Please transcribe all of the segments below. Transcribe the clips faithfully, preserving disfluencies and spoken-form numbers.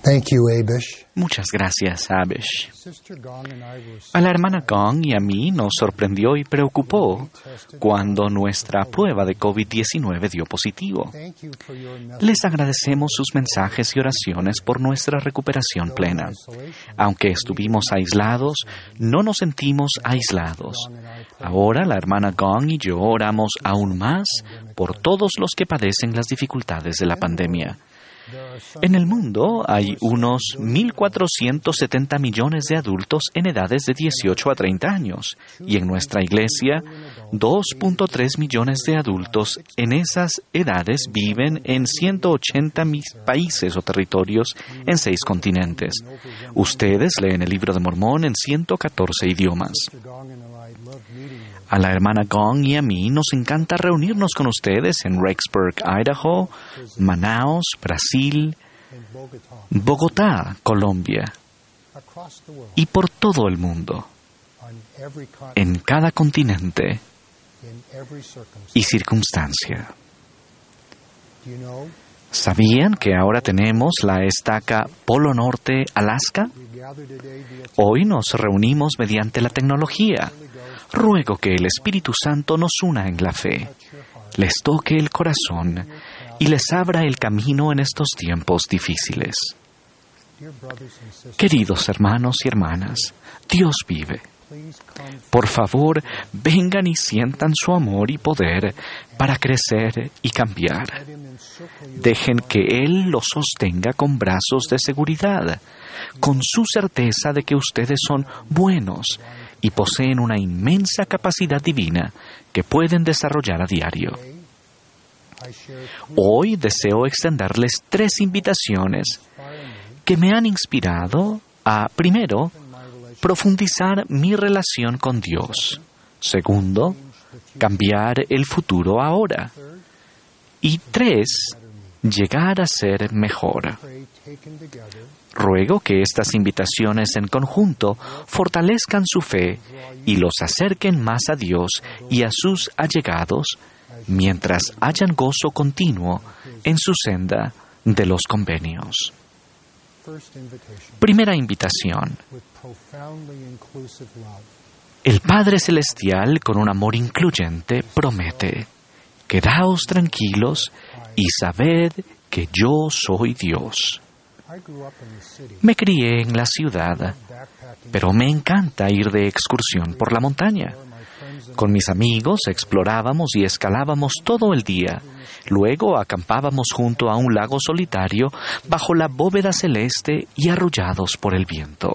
Thank you, Abish. Muchas gracias, Abish. A la hermana Gong y a mí nos sorprendió y preocupó cuando nuestra prueba de COVID diecinueve dio positivo. Les agradecemos sus mensajes y oraciones por nuestra recuperación plena. Aunque estuvimos aislados, no nos sentimos aislados. Ahora la hermana Gong y yo oramos aún más por todos los que padecen las dificultades de la pandemia. En el mundo hay unos mil cuatrocientos setenta millones de adultos en edades de dieciocho a treinta años y en nuestra iglesia dos punto tres millones de adultos en esas edades viven en ciento ochenta países o territorios en seis continentes. Ustedes leen el libro de Mormón en ciento catorce idiomas. A la hermana Gong y a mí nos encanta reunirnos con ustedes en Rexburg, Idaho, Manaus, Brasil, Bogotá, Colombia, y por todo el mundo, en cada continente y circunstancia. ¿Sabían que ahora tenemos la estaca Polo Norte, Alaska? Hoy nos reunimos mediante la tecnología. Ruego que el Espíritu Santo nos una en la fe, les toque el corazón y les abra el camino en estos tiempos difíciles. Queridos hermanos y hermanas, Dios vive. Por favor, vengan y sientan su amor y poder para crecer y cambiar. Dejen que Él los sostenga con brazos de seguridad, con su certeza de que ustedes son buenos y poseen una inmensa capacidad divina que pueden desarrollar a diario. Hoy deseo extenderles tres invitaciones que me han inspirado a, primero, profundizar mi relación con Dios. Segundo, cambiar el futuro ahora. Y tres, llegar a ser mejor. Ruego que estas invitaciones en conjunto fortalezcan su fe y los acerquen más a Dios y a sus allegados, mientras hayan gozo continuo en su senda de los convenios. Primera invitación. El Padre Celestial, con un amor incluyente, promete: quedaos tranquilos y sabed que yo soy Dios. Me crié en la ciudad, pero me encanta ir de excursión por la montaña. Con mis amigos explorábamos y escalábamos todo el día. Luego acampábamos junto a un lago solitario bajo la bóveda celeste y arrullados por el viento.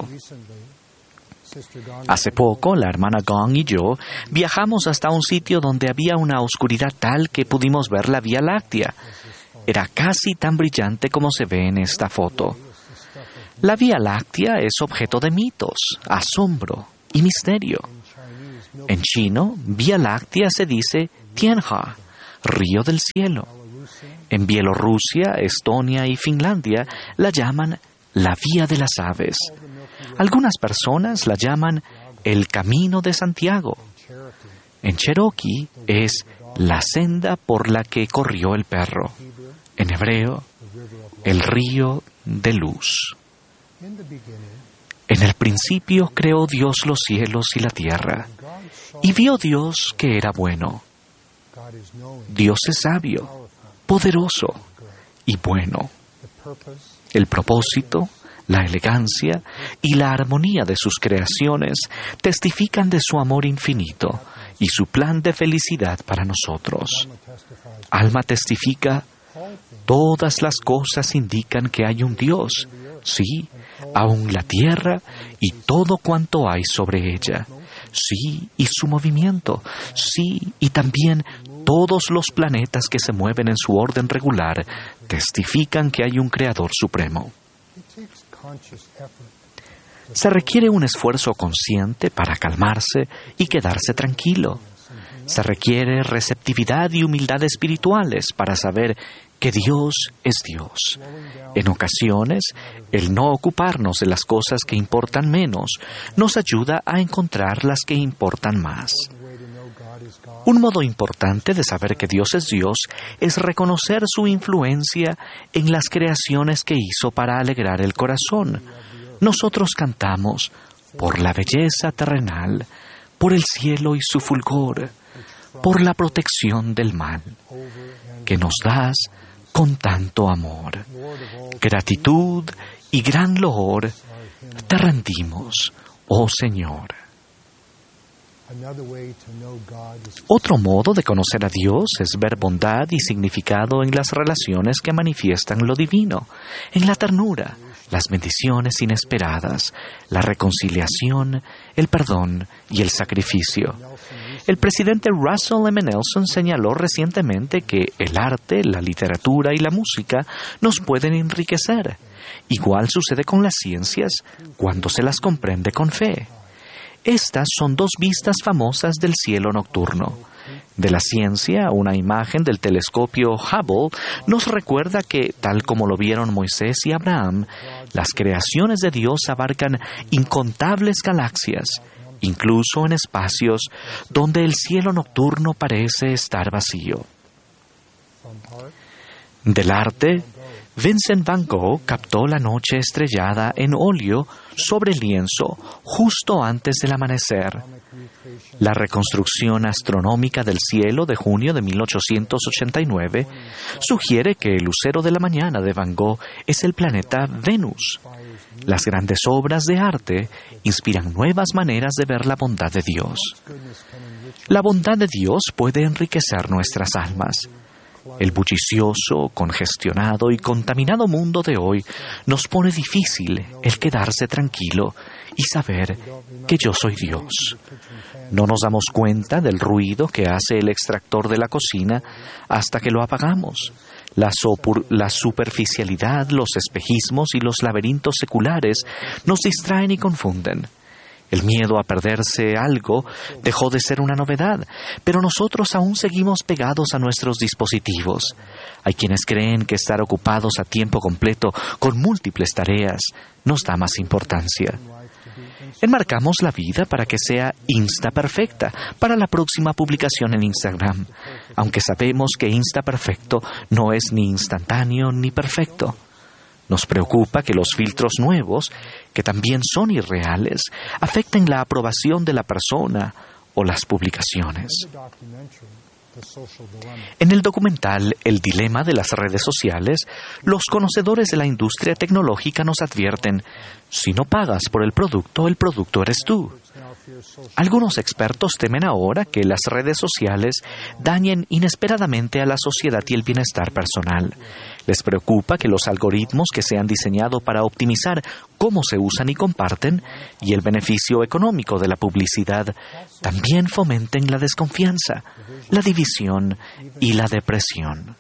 Hace poco, la hermana Gong y yo viajamos hasta un sitio donde había una oscuridad tal que pudimos ver la Vía Láctea. Era casi tan brillante como se ve en esta foto. La Vía Láctea es objeto de mitos, asombro y misterio. En chino, Vía Láctea se dice Tianha, río del cielo. En Bielorrusia, Estonia y Finlandia la llaman la Vía de las Aves. Algunas personas la llaman el Camino de Santiago. En Cherokee es la senda por la que corrió el perro. En hebreo, el río de luz. En el principio creó Dios los cielos y la tierra, y vio Dios que era bueno. Dios es sabio, poderoso y bueno. El propósito, la elegancia y la armonía de sus creaciones testifican de su amor infinito y su plan de felicidad para nosotros. Alma testifica: todas las cosas indican que hay un Dios, sí, aun la tierra y todo cuanto hay sobre ella, sí, y su movimiento, sí, y también todos los planetas que se mueven en su orden regular testifican que hay un Creador supremo. Se requiere un esfuerzo consciente para calmarse y quedarse tranquilo. Se requiere receptividad y humildad espirituales para saber que Dios es Dios. En ocasiones, el no ocuparnos de las cosas que importan menos nos ayuda a encontrar las que importan más. Un modo importante de saber que Dios es Dios es reconocer su influencia en las creaciones que hizo para alegrar el corazón. Nosotros cantamos por la belleza terrenal, por el cielo y su fulgor, por la protección del mal, que nos das con tanto amor. Gratitud y gran loor te rendimos, oh Señor. Otro modo de conocer a Dios es ver bondad y significado en las relaciones que manifiestan lo divino, en la ternura, las bendiciones inesperadas, la reconciliación, el perdón y el sacrificio. El presidente Russell M. Nelson señaló recientemente que el arte, la literatura y la música nos pueden enriquecer. Igual sucede con las ciencias cuando se las comprende con fe. Estas son dos vistas famosas del cielo nocturno. De la ciencia, una imagen del telescopio Hubble nos recuerda que, tal como lo vieron Moisés y Abraham, las creaciones de Dios abarcan incontables galaxias, incluso en espacios donde el cielo nocturno parece estar vacío. Del arte, Vincent van Gogh captó la noche estrellada en óleo sobre lienzo justo antes del amanecer. La reconstrucción astronómica del cielo de junio de mil ochocientos ochenta y nueve sugiere que el lucero de la mañana de Van Gogh es el planeta Venus. Las grandes obras de arte inspiran nuevas maneras de ver la bondad de Dios. La bondad de Dios puede enriquecer nuestras almas. El bullicioso, congestionado y contaminado mundo de hoy nos pone difícil el quedarse tranquilo y saber que yo soy Dios. No nos damos cuenta del ruido que hace el extractor de la cocina hasta que lo apagamos. La, sopur- la superficialidad, los espejismos y los laberintos seculares nos distraen y confunden. El miedo a perderse algo dejó de ser una novedad, pero nosotros aún seguimos pegados a nuestros dispositivos. Hay quienes creen que estar ocupados a tiempo completo con múltiples tareas nos da más importancia. Enmarcamos la vida para que sea insta perfecta para la próxima publicación en Instagram, aunque sabemos que insta perfecto no es ni instantáneo ni perfecto. Nos preocupa que los filtros nuevos, que también son irreales, afecten la aprobación de la persona o las publicaciones. En el documental El dilema de las redes sociales, los conocedores de la industria tecnológica nos advierten: si no pagas por el producto, el producto eres tú. Algunos expertos temen ahora que las redes sociales dañen inesperadamente a la sociedad y el bienestar personal. Les preocupa que los algoritmos que se han diseñado para optimizar cómo se usan y comparten y el beneficio económico de la publicidad también fomenten la desconfianza, la división y la depresión.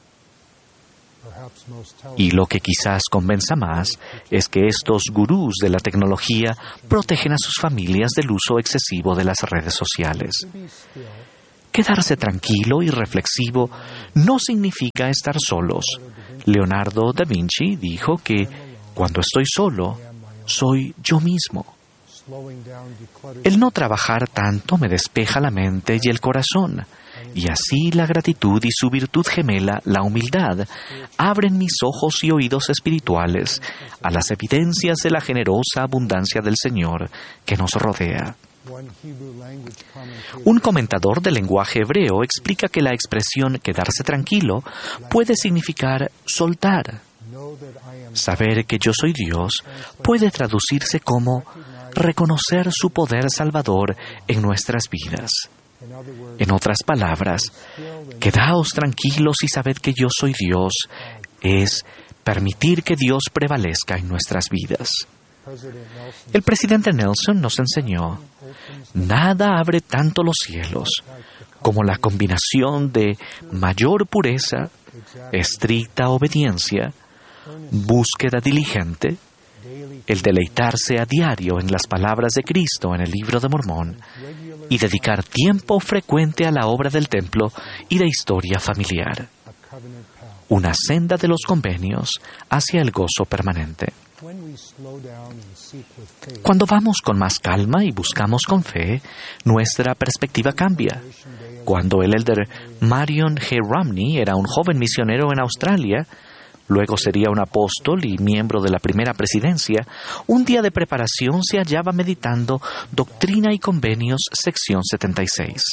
Y lo que quizás convenza más es que estos gurús de la tecnología protegen a sus familias del uso excesivo de las redes sociales. Quedarse tranquilo y reflexivo no significa estar solos. Leonardo da Vinci dijo que cuando estoy solo, soy yo mismo. El no trabajar tanto me despeja la mente y el corazón, y así la gratitud y su virtud gemela, la humildad, abren mis ojos y oídos espirituales a las evidencias de la generosa abundancia del Señor que nos rodea. Un comentador del lenguaje hebreo explica que la expresión quedarse tranquilo puede significar soltar. Saber que yo soy Dios puede traducirse como reconocer su poder salvador en nuestras vidas. En otras palabras, quedaos tranquilos y sabed que yo soy Dios es permitir que Dios prevalezca en nuestras vidas. El presidente Nelson nos enseñó: nada abre tanto los cielos como la combinación de mayor pureza, estricta obediencia, búsqueda diligente, el deleitarse a diario en las palabras de Cristo en el Libro de Mormón y dedicar tiempo frecuente a la obra del templo y de historia familiar. Una senda de los convenios hacia el gozo permanente. Cuando vamos con más calma y buscamos con fe, nuestra perspectiva cambia. Cuando el elder Marion G. Romney era un joven misionero en Australia, luego sería un apóstol y miembro de la primera presidencia, un día de preparación se hallaba meditando Doctrina y Convenios, sección setenta y seis.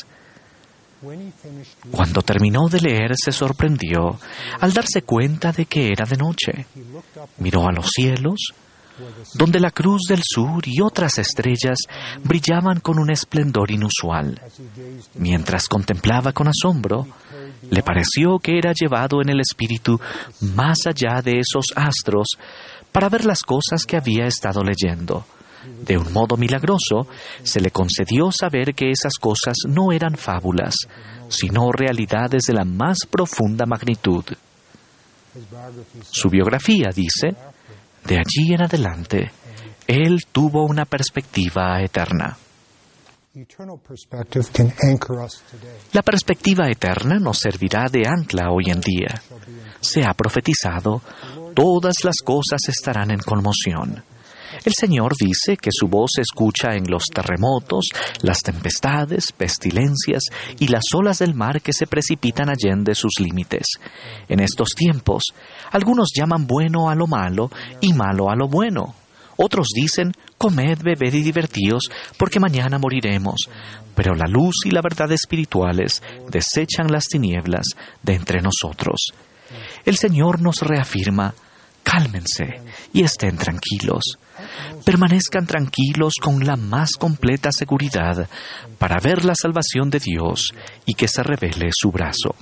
Cuando terminó de leer, se sorprendió al darse cuenta de que era de noche. Miró a los cielos, donde la Cruz del Sur y otras estrellas brillaban con un esplendor inusual. Mientras contemplaba con asombro, le pareció que era llevado en el espíritu más allá de esos astros para ver las cosas que había estado leyendo. De un modo milagroso, se le concedió saber que esas cosas no eran fábulas, sino realidades de la más profunda magnitud. Su biografía dice: de allí en adelante, él tuvo una perspectiva eterna. La perspectiva eterna nos servirá de ancla hoy en día. Se ha profetizado, todas las cosas estarán en conmoción. El Señor dice que su voz se escucha en los terremotos, las tempestades, pestilencias y las olas del mar que se precipitan allende sus límites. En estos tiempos, algunos llaman bueno a lo malo y malo a lo bueno. Otros dicen, comed, bebed y divertíos, porque mañana moriremos. Pero la luz y la verdad espirituales desechan las tinieblas de entre nosotros. El Señor nos reafirma: cálmense y estén tranquilos. Permanezcan tranquilos con la más completa seguridad para ver la salvación de Dios y que se revele su brazo.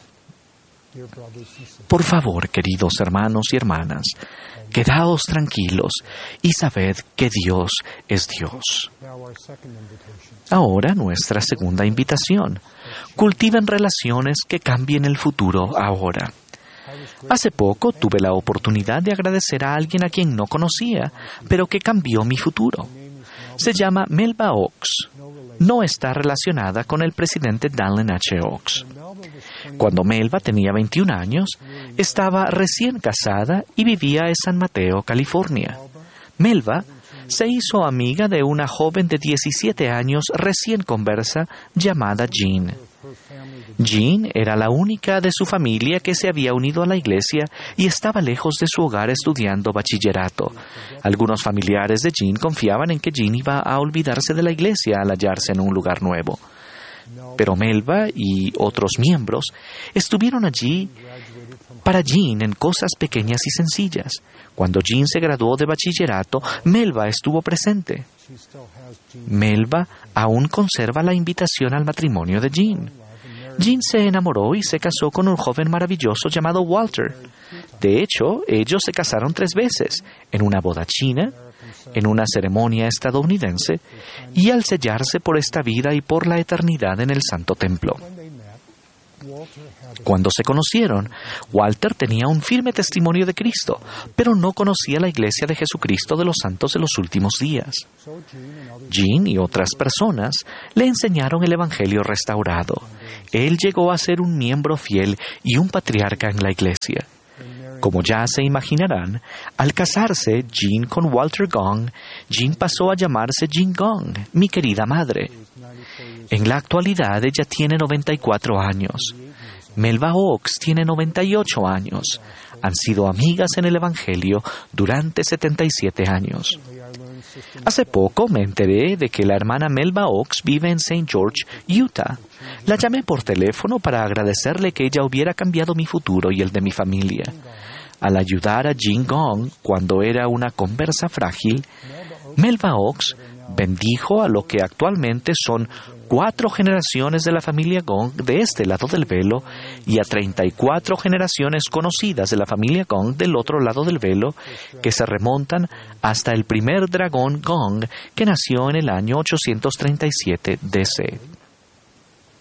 Por favor, queridos hermanos y hermanas, quedaos tranquilos y sabed que Dios es Dios. Ahora nuestra segunda invitación: cultiven relaciones que cambien el futuro ahora. Hace poco tuve la oportunidad de agradecer a alguien a quien no conocía, pero que cambió mi futuro. Se llama Melba Oaks. No está relacionada con el presidente Dallin H. Oaks. Cuando Melba tenía veintiún años, estaba recién casada y vivía en San Mateo, California. Melba se hizo amiga de una joven de diecisiete años recién conversa llamada Jean. Jean era la única de su familia que se había unido a la iglesia y estaba lejos de su hogar estudiando bachillerato. Algunos familiares de Jean confiaban en que Jean iba a olvidarse de la iglesia al hallarse en un lugar nuevo. Pero Melba y otros miembros estuvieron allí para Jean en cosas pequeñas y sencillas. Cuando Jean se graduó de bachillerato, Melba estuvo presente. Melba aún conserva la invitación al matrimonio de Jean. Jean se enamoró y se casó con un joven maravilloso llamado Walter. De hecho, ellos se casaron tres veces, en una boda china, en una ceremonia estadounidense y al sellarse por esta vida y por la eternidad en el Santo Templo. Cuando se conocieron, Walter tenía un firme testimonio de Cristo, pero no conocía la Iglesia de Jesucristo de los Santos de los Últimos Días. Jean y otras personas le enseñaron el Evangelio restaurado. Él llegó a ser un miembro fiel y un patriarca en la Iglesia. Como ya se imaginarán, al casarse Jean con Walter Gong, Jean pasó a llamarse Jean Gong, mi querida madre. En la actualidad ella tiene noventa y cuatro años. Melba Oaks tiene noventa y ocho años. Han sido amigas en el Evangelio durante setenta y siete años. Hace poco me enteré de que la hermana Melba Oaks vive en Saint George, Utah. La llamé por teléfono para agradecerle que ella hubiera cambiado mi futuro y el de mi familia. Al ayudar a Jean Gong cuando era una conversa frágil, Melba Oaks bendijo a lo que actualmente son cuatro generaciones de la familia Gong de este lado del velo y a treinta y cuatro generaciones conocidas de la familia Gong del otro lado del velo, que se remontan hasta el primer dragón Gong que nació en el año ochocientos treinta y siete D C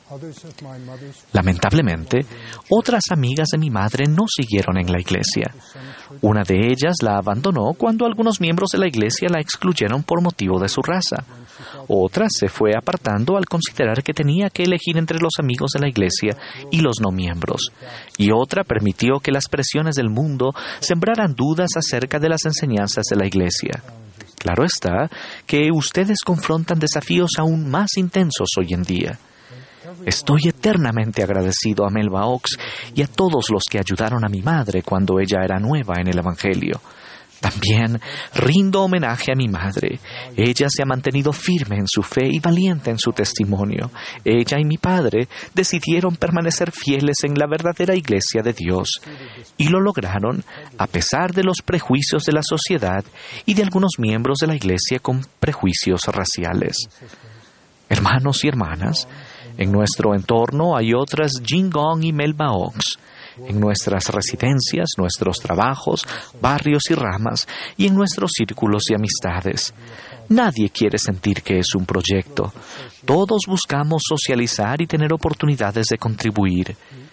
Lamentablemente, otras amigas de mi madre no siguieron en la iglesia. Una de ellas la abandonó cuando algunos miembros de la iglesia la excluyeron por motivo de su raza. Otra se fue apartando al considerar que tenía que elegir entre los amigos de la iglesia y los no miembros. Y otra permitió que las presiones del mundo sembraran dudas acerca de las enseñanzas de la iglesia. Claro está que ustedes confrontan desafíos aún más intensos hoy en día. Estoy eternamente agradecido a Melba Oaks y a todos los que ayudaron a mi madre cuando ella era nueva en el Evangelio. También rindo homenaje a mi madre. Ella se ha mantenido firme en su fe y valiente en su testimonio. Ella y mi padre decidieron permanecer fieles en la verdadera iglesia de Dios. Y lo lograron a pesar de los prejuicios de la sociedad y de algunos miembros de la iglesia con prejuicios raciales. Hermanos y hermanas, en nuestro entorno hay otras Jin Gong y Melba Oaks. En nuestras residencias, nuestros trabajos, barrios y ramas, y en nuestros círculos de amistades. Nadie quiere sentir que es un proyecto. Todos buscamos socializar y tener oportunidades de contribuir.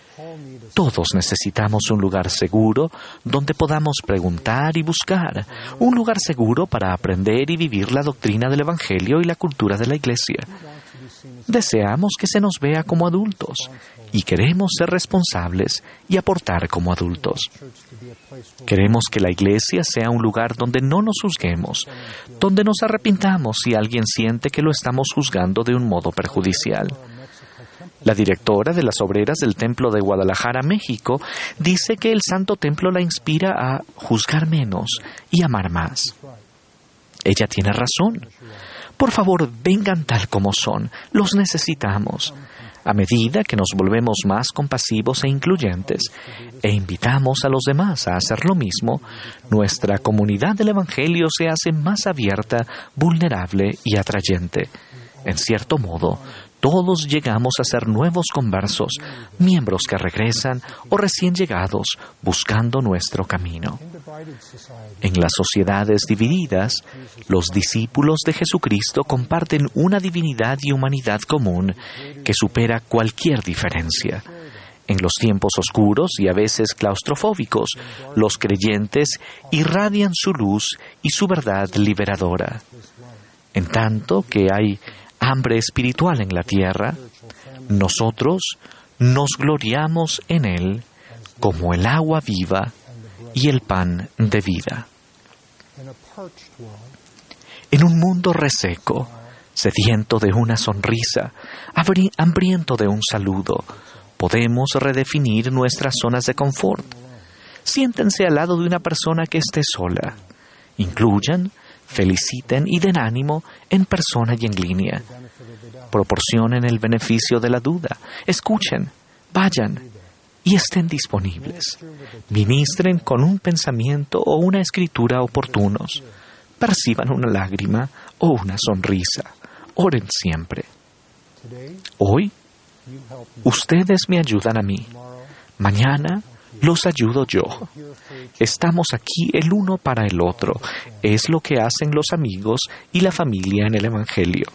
Todos necesitamos un lugar seguro donde podamos preguntar y buscar, un lugar seguro para aprender y vivir la doctrina del Evangelio y la cultura de la Iglesia. Deseamos que se nos vea como adultos y queremos ser responsables y aportar como adultos. Queremos que la Iglesia sea un lugar donde no nos juzguemos, donde nos arrepintamos si alguien siente que lo estamos juzgando de un modo perjudicial. La directora de las obreras del Templo de Guadalajara, México, dice que el Santo Templo la inspira a juzgar menos y amar más. Ella tiene razón. Por favor, vengan tal como son. Los necesitamos. A medida que nos volvemos más compasivos e incluyentes e invitamos a los demás a hacer lo mismo, nuestra comunidad del Evangelio se hace más abierta, vulnerable y atrayente. En cierto modo, todos llegamos a ser nuevos conversos, miembros que regresan o recién llegados buscando nuestro camino. En las sociedades divididas, los discípulos de Jesucristo comparten una divinidad y humanidad común que supera cualquier diferencia. En los tiempos oscuros y a veces claustrofóbicos, los creyentes irradian su luz y su verdad liberadora. En tanto que hay hambre espiritual en la tierra, nosotros nos gloriamos en Él como el agua viva y el pan de vida. En un mundo reseco, sediento de una sonrisa, hambriento de un saludo, podemos redefinir nuestras zonas de confort. Siéntense al lado de una persona que esté sola. Incluyan, feliciten y den ánimo en persona y en línea. Proporcionen el beneficio de la duda. Escuchen, vayan y estén disponibles. Ministren con un pensamiento o una escritura oportunos. Perciban una lágrima o una sonrisa. Oren siempre. Hoy, ustedes me ayudan a mí. Mañana, los ayudo yo. Estamos aquí el uno para el otro. Es lo que hacen los amigos y la familia en el Evangelio.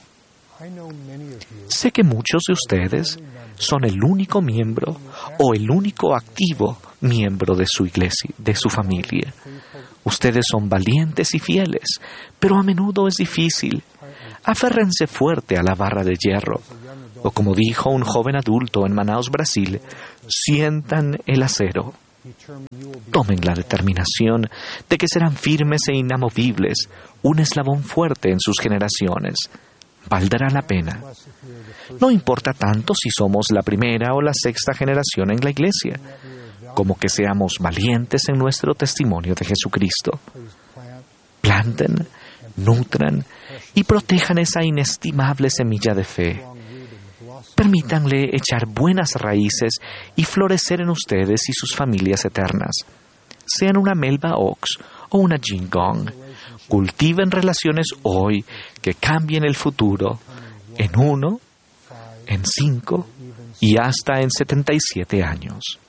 Sé que muchos de ustedes son el único miembro o el único activo miembro de su iglesia, de su familia. Ustedes son valientes y fieles, pero a menudo es difícil. Aférrense fuerte a la barra de hierro. O como dijo un joven adulto en Manaus, Brasil, sientan el acero. Tomen la determinación de que serán firmes e inamovibles, un eslabón fuerte en sus generaciones. Valdrá la pena. No importa tanto si somos la primera o la sexta generación en la iglesia, como que seamos valientes en nuestro testimonio de Jesucristo. Planten, nutran y protejan esa inestimable semilla de fe. Permítanle echar buenas raíces y florecer en ustedes y sus familias eternas. Sean una Melba Oaks o una Jin Gong. Cultiven relaciones hoy que cambien el futuro en uno, en cinco y hasta en setenta y siete años.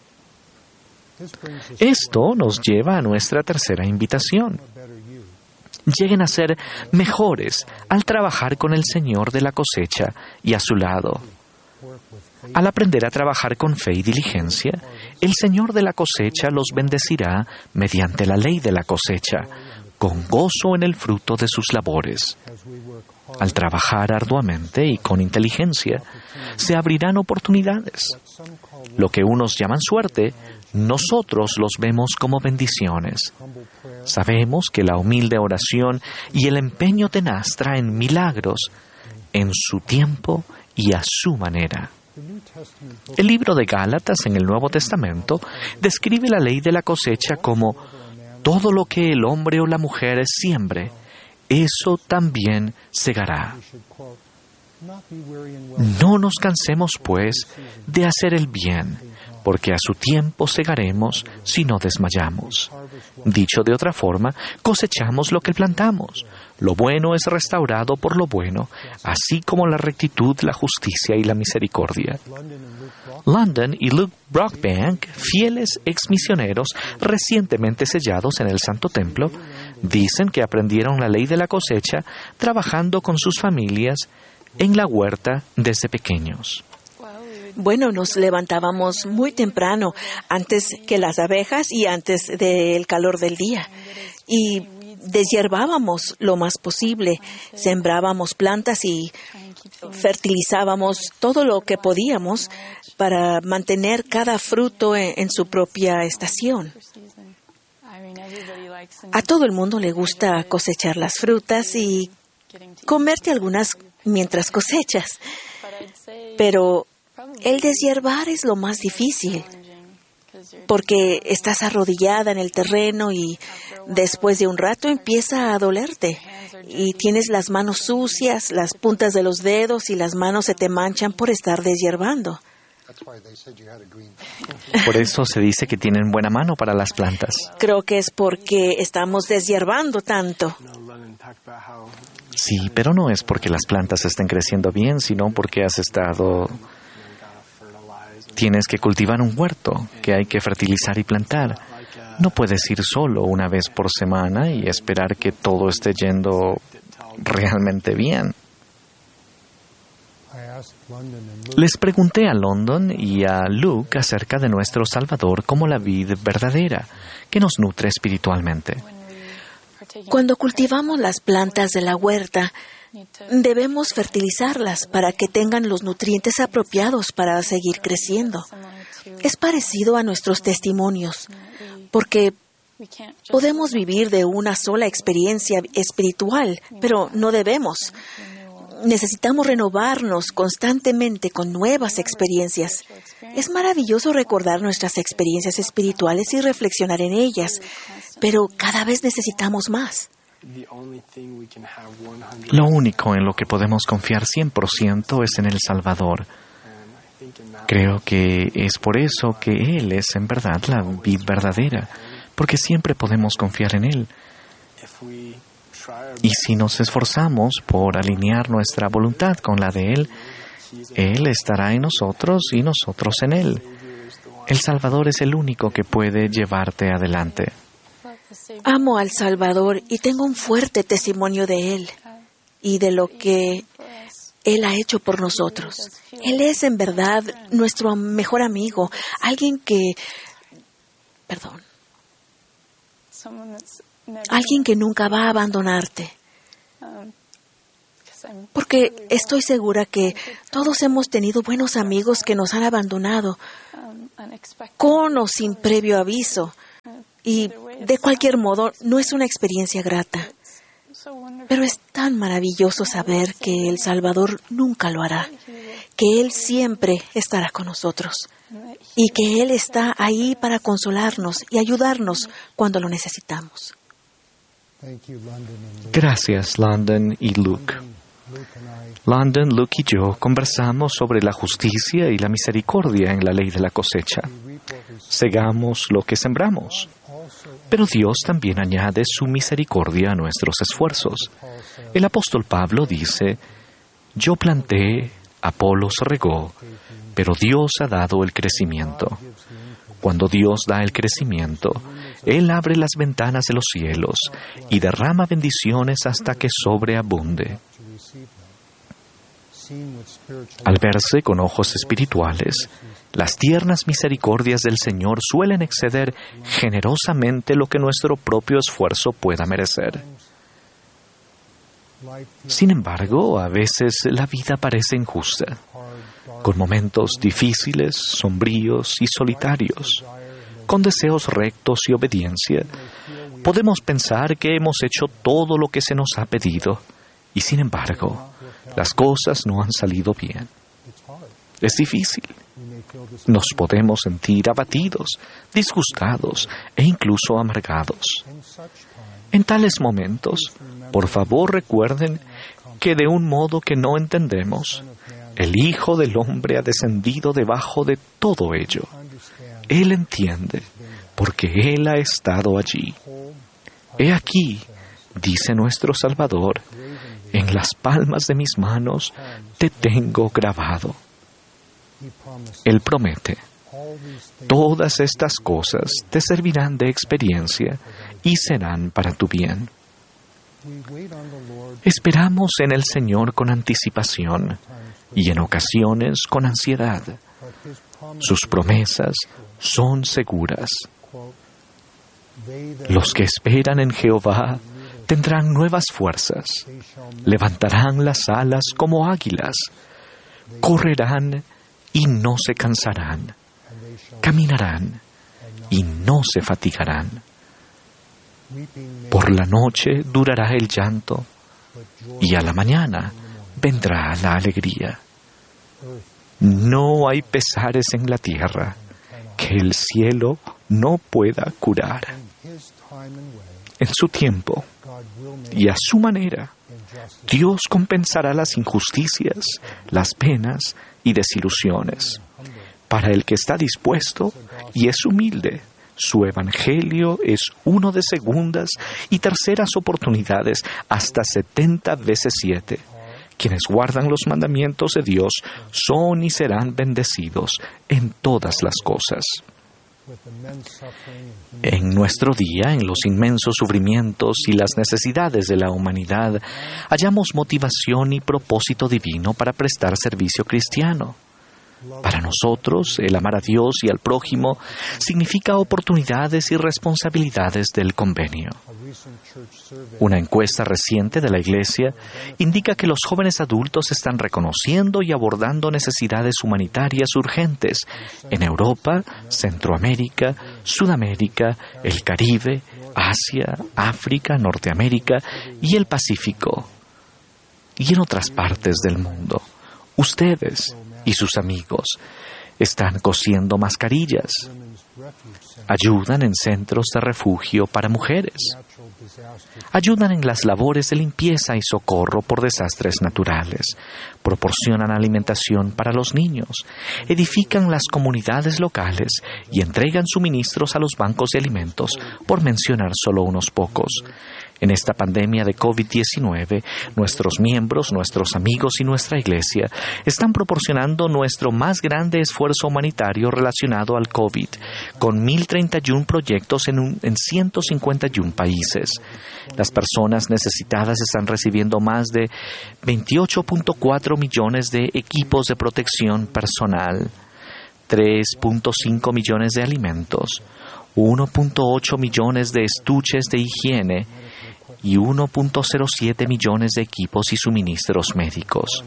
Esto nos lleva a nuestra tercera invitación. Lleguen a ser mejores al trabajar con el Señor de la cosecha y a su lado. Al aprender a trabajar con fe y diligencia, el Señor de la cosecha los bendecirá mediante la ley de la cosecha, con gozo en el fruto de sus labores. Al trabajar arduamente y con inteligencia, se abrirán oportunidades. Lo que unos llaman suerte, nosotros los vemos como bendiciones. Sabemos que la humilde oración y el empeño tenaz traen milagros en su tiempo y a su manera. El libro de Gálatas en el Nuevo Testamento describe la ley de la cosecha como todo lo que el hombre o la mujer siembre, eso también segará. No nos cansemos, pues, de hacer el bien, porque a su tiempo segaremos si no desmayamos. Dicho de otra forma, cosechamos lo que plantamos. Lo bueno es restaurado por lo bueno, así como la rectitud, la justicia y la misericordia. London y Luke Brockbank, fieles exmisioneros recientemente sellados en el Santo Templo, dicen que aprendieron la ley de la cosecha trabajando con sus familias en la huerta desde pequeños. Bueno, nos levantábamos muy temprano, antes que las abejas y antes del calor del día. Y deshiervábamos lo más posible, sembrábamos plantas y fertilizábamos todo lo que podíamos para mantener cada fruto en, en su propia estación. A todo el mundo le gusta cosechar las frutas y comerte algunas mientras cosechas, pero el deshiervar es lo más difícil, porque estás arrodillada en el terreno y después de un rato empieza a dolerte y tienes las manos sucias, las puntas de los dedos y las manos se te manchan por estar deshiervando. Por eso se dice que tienen buena mano para las plantas. Creo que es porque estamos deshiervando tanto. Sí, pero no es porque las plantas estén creciendo bien, sino porque has estado... Tienes que cultivar un huerto que hay que fertilizar y plantar. No puedes ir solo una vez por semana y esperar que todo esté yendo realmente bien. Les pregunté a London y a Luke acerca de nuestro Salvador como la vid verdadera, que nos nutre espiritualmente. Cuando cultivamos las plantas de la huerta, debemos fertilizarlas para que tengan los nutrientes apropiados para seguir creciendo. Es parecido a nuestros testimonios, porque podemos vivir de una sola experiencia espiritual, pero no debemos. Necesitamos renovarnos constantemente con nuevas experiencias. Es maravilloso recordar nuestras experiencias espirituales y reflexionar en ellas, pero cada vez necesitamos más. Lo único en lo que podemos confiar cien por ciento es en el Salvador. Creo que es por eso que Él es en verdad la vid verdadera, porque siempre podemos confiar en Él. Y si nos esforzamos por alinear nuestra voluntad con la de Él, Él estará en nosotros y nosotros en Él. El Salvador es el único que puede llevarte adelante. Amo al Salvador y tengo un fuerte testimonio de Él y de lo que Él ha hecho por nosotros. Él es en verdad nuestro mejor amigo, alguien que... Perdón. Alguien que nunca va a abandonarte. Porque estoy segura que todos hemos tenido buenos amigos que nos han abandonado, con o sin previo aviso. Y de cualquier modo, no es una experiencia grata. Pero es tan maravilloso saber que el Salvador nunca lo hará, que Él siempre estará con nosotros y que Él está ahí para consolarnos y ayudarnos cuando lo necesitamos. Gracias, London y Luke. London, Luke y yo conversamos sobre la justicia y la misericordia en la ley de la cosecha. Segamos lo que sembramos. Pero Dios también añade su misericordia a nuestros esfuerzos. El apóstol Pablo dice, yo planté, Apolos regó, pero Dios ha dado el crecimiento. Cuando Dios da el crecimiento, Él abre las ventanas de los cielos y derrama bendiciones hasta que sobreabunde. Al verse con ojos espirituales, las tiernas misericordias del Señor suelen exceder generosamente lo que nuestro propio esfuerzo pueda merecer. Sin embargo, a veces la vida parece injusta, con momentos difíciles, sombríos y solitarios. Con deseos rectos y obediencia, podemos pensar que hemos hecho todo lo que se nos ha pedido, y sin embargo, las cosas no han salido bien. Es difícil. Nos podemos sentir abatidos, disgustados e incluso amargados. En tales momentos, por favor recuerden que de un modo que no entendemos, el Hijo del Hombre ha descendido debajo de todo ello. Él entiende, porque Él ha estado allí. He aquí, dice nuestro Salvador, en las palmas de mis manos te tengo grabado. Él promete, todas estas cosas te servirán de experiencia y serán para tu bien. Esperamos en el Señor con anticipación y en ocasiones con ansiedad. Sus promesas son seguras. Los que esperan en Jehová tendrán nuevas fuerzas, levantarán las alas como águilas, correrán y no se cansarán, caminarán y no se fatigarán. Por la noche durará el llanto y a la mañana vendrá la alegría. No hay pesares en la tierra que el cielo no pueda curar. En su tiempo y a su manera, Dios compensará las injusticias, las penas y desilusiones. Para el que está dispuesto y es humilde, su evangelio es uno de segundas y terceras oportunidades hasta setenta veces siete. Quienes guardan los mandamientos de Dios son y serán bendecidos en todas las cosas. En nuestro día, en los inmensos sufrimientos y las necesidades de la humanidad, hallamos motivación y propósito divino para prestar servicio cristiano. Para nosotros, el amar a Dios y al prójimo significa oportunidades y responsabilidades del convenio. Una encuesta reciente de la Iglesia indica que los jóvenes adultos están reconociendo y abordando necesidades humanitarias urgentes en Europa, Centroamérica, Sudamérica, el Caribe, Asia, África, Norteamérica y el Pacífico, y en otras partes del mundo. Ustedes y sus amigos están cosiendo mascarillas, ayudan en centros de refugio para mujeres, ayudan en las labores de limpieza y socorro por desastres naturales, proporcionan alimentación para los niños, edifican las comunidades locales y entregan suministros a los bancos de alimentos, por mencionar solo unos pocos. En esta pandemia de COVID diecinueve, nuestros miembros, nuestros amigos y nuestra Iglesia están proporcionando nuestro más grande esfuerzo humanitario relacionado al COVID, con mil treinta y uno proyectos en, un, en ciento cincuenta y uno países. Las personas necesitadas están recibiendo más de veintiocho punto cuatro millones de equipos de protección personal, tres punto cinco millones de alimentos, uno punto ocho millones de estuches de higiene y uno punto cero siete millones de equipos y suministros médicos.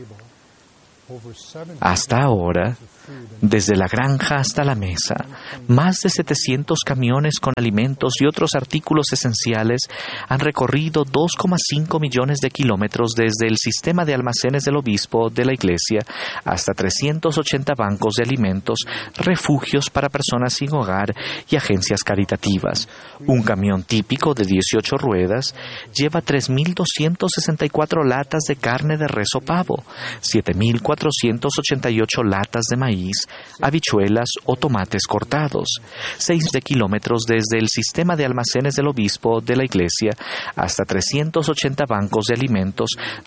Hasta ahora, desde la granja hasta la mesa, más de setecientos camiones con alimentos y otros artículos esenciales han recorrido dos coma cinco millones de kilómetros desde el sistema de almacenes del obispo de la Iglesia hasta trescientos ochenta bancos de alimentos, refugios para personas sin hogar y agencias caritativas. Un camión típico de dieciocho ruedas lleva tres mil doscientas sesenta y cuatro latas de carne de res o pavo, siete mil cuatrocientas ochenta y ocho latas de maíz, habichuelas o tomates cortados, seis de kilómetros desde el sistema de almacenes del obispo de la Iglesia hasta trescientos ochenta bancos de alimentos,